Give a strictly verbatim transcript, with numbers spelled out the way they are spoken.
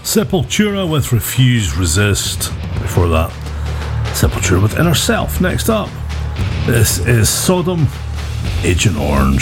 Sepultura with Refuse Resist. Before that, Sepultura with Inner Self. Next up, this is Sodom, Agent Orange.